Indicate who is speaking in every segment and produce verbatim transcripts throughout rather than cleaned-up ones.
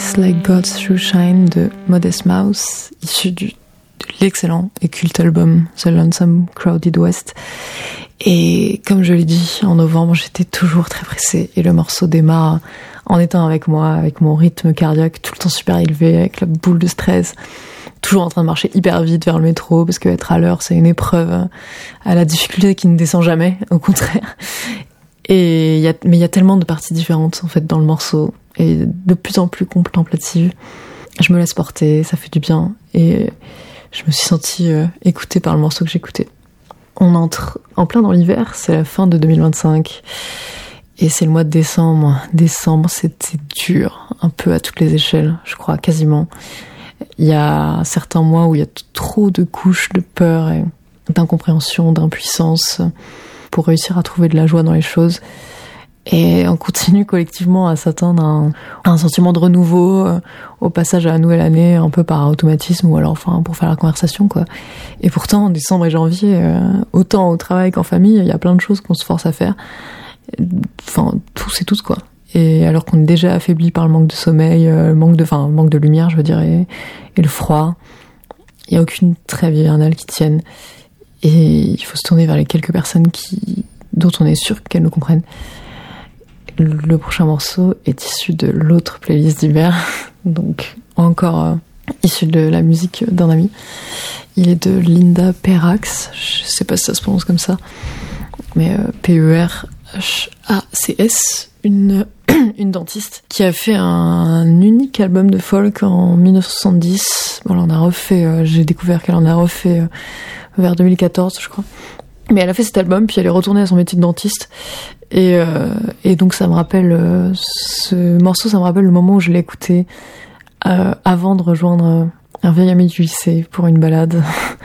Speaker 1: Looks Like God's Shoe Shine de Modest Mouse, issu du, de l'excellent et culte album The Lonesome Crowded West. Et comme je l'ai dit, en novembre, j'étais toujours très pressée et le morceau démarre en étant avec moi, avec mon rythme cardiaque tout le temps super élevé, avec la boule de stress, toujours en train de marcher hyper vite vers le métro parce que être à l'heure, c'est une épreuve à la difficulté qui ne descend jamais, au contraire. Et y a, mais il y a tellement de parties différentes en fait dans le morceau et de plus en plus contemplative. Je me laisse porter, ça fait du bien et je me suis sentie euh, écoutée par le morceau que j'écoutais. On entre en plein dans l'hiver, c'est la fin de deux mille vingt-cinq et c'est le mois de décembre. Décembre, c'était dur, un peu à toutes les échelles, je crois, quasiment. Il y a certains mois où il y a trop de couches de peur et d'incompréhension, d'impuissance pour réussir à trouver de la joie dans les choses. Et on continue collectivement à s'attendre à un, à un sentiment de renouveau euh, au passage à la nouvelle année, un peu par automatisme ou alors enfin pour faire la conversation, quoi. Et pourtant, en décembre et janvier, euh, autant au travail qu'en famille, il y a plein de choses qu'on se force à faire. Enfin, tous et toutes, quoi. Et alors qu'on est déjà affaibli par le manque de sommeil, euh, le manque de, enfin, le manque de lumière, je veux dire, et, et le froid, il n'y a aucune trêve hivernale qui tienne. Et il faut se tourner vers les quelques personnes qui, dont on est sûr qu'elles nous comprennent. Le prochain morceau est issu de l'autre playlist d'hiver, donc encore euh, issu de la musique d'un ami. Il est de Linda Perrax, je sais pas si ça se prononce comme ça, mais euh, P E R H A C S, une, une dentiste qui a fait un unique album de folk en dix-neuf cent soixante-dix. Bon, elle en a refait, euh, j'ai découvert qu'elle en a refait euh, vers deux mille quatorze, je crois. Mais elle a fait cet album, puis elle est retournée à son métier de dentiste. Et, euh, et donc ça me rappelle, euh, ce morceau, ça me rappelle le moment où je l'ai écouté euh, avant de rejoindre un vieil ami du lycée pour une balade.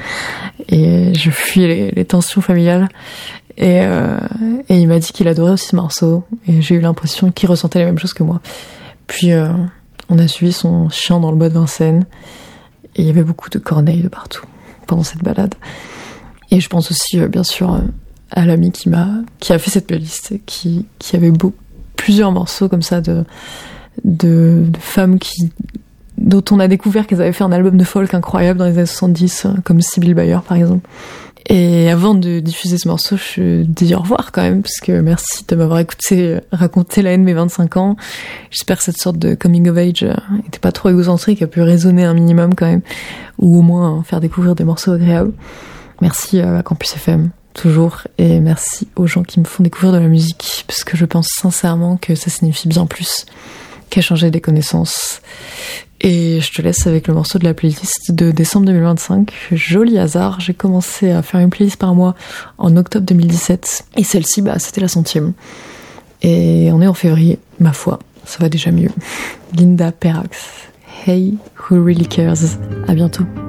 Speaker 1: Et je fuis les, les tensions familiales. Et, euh, et il m'a dit qu'il adorait aussi ce morceau. Et j'ai eu l'impression qu'il ressentait les mêmes choses que moi. Puis euh, on a suivi son chien dans le bois de Vincennes. Et il y avait beaucoup de corneilles de partout pendant cette balade. Et je pense aussi, euh, bien sûr, euh, à l'ami qui m'a, qui a fait cette playlist, qui, qui avait beau, plusieurs morceaux comme ça de, de, de femmes qui, dont on a découvert qu'elles avaient fait un album de folk incroyable dans les années soixante-dix, comme Sybille Bayer par exemple. Et avant de diffuser ce morceau, je dis au revoir quand même, parce que merci de m'avoir écouté raconter la haine de mes vingt-cinq ans. J'espère que cette sorte de coming of age était pas trop égocentrique, a pu résonner un minimum quand même, ou au moins faire découvrir des morceaux agréables. Merci à Campus F M, toujours, et merci aux gens qui me font découvrir de la musique, parce que je pense sincèrement que ça signifie bien plus qu'échanger des connaissances. Et je te laisse avec le morceau de la playlist de décembre deux mille vingt-cinq. Joli hasard, j'ai commencé à faire une playlist par mois en octobre deux mille dix-sept, et celle-ci, bah, c'était la centième. Et on est en février, ma foi, ça va déjà mieux. Linda Perrax, Hey Who Really Cares. À bientôt.